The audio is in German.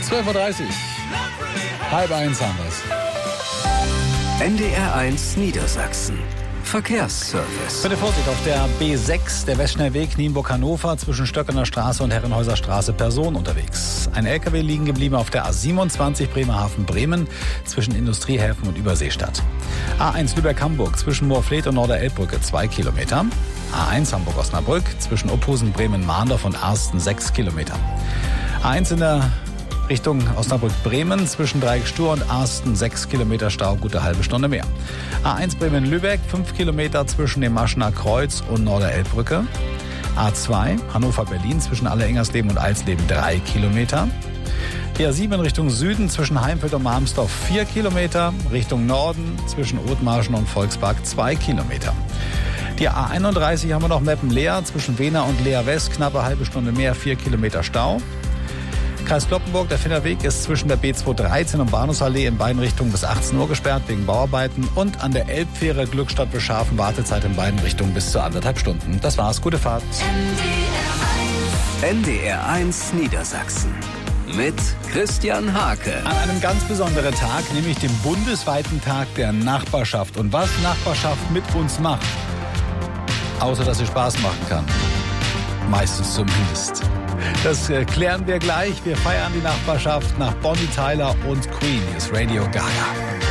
12:30 Uhr. 12:30 haben wir's. NDR1 Niedersachsen. Verkehrsservice. Bitte Vorsicht auf der B6, der Westschnellweg Nienburg-Hannover, zwischen Stöckener Straße und Herrenhäuser Straße, Personen unterwegs. Ein LKW liegen geblieben auf der A27 Bremerhaven-Bremen zwischen Industriehäfen und Überseestadt. A1 Lübeck-Hamburg zwischen Moorfleet und Norderelbbrücke 2 Kilometer. A1 Hamburg-Osnabrück zwischen Opphusen, Bremen-Mahndorf und Arsten 6 Kilometer. A1 in der Richtung Osnabrück-Bremen zwischen Dreieck-Stur und Arsten 6 Kilometer Stau, gute halbe Stunde mehr. A1 Bremen-Lübeck 5 Kilometer zwischen dem Maschener Kreuz und Norderelbbrücke. A2 Hannover-Berlin zwischen Aller-Ingersleben und Alsleben 3 Kilometer. Die A7 in Richtung Süden zwischen Heimfeld und Marmsdorf 4 Kilometer. Richtung Norden zwischen Othmarschen und Volkspark 2 Kilometer. Die A31 haben wir noch Meppen-Leer zwischen Wehner und Leer West, knappe halbe Stunde mehr, 4 Kilometer Stau. Kreis Cloppenburg, der Finnerweg ist zwischen der B213 und Bahnhofsallee in beiden Richtungen bis 18 Uhr gesperrt wegen Bauarbeiten. Und an der Elbfähre Glückstadt-Bescharfen Wartezeit in beiden Richtungen bis zu 1,5 Stunden. Das war's, gute Fahrt. NDR1 Niedersachsen mit Christian Hake. An einem ganz besonderen Tag, nämlich dem bundesweiten Tag der Nachbarschaft. Und was Nachbarschaft mit uns macht, außer dass sie Spaß machen kann. Meistens zumindest. Das klären wir gleich. Wir feiern die Nachbarschaft nach Bonnie Tyler und Queen. Hier ist Radio Gaga.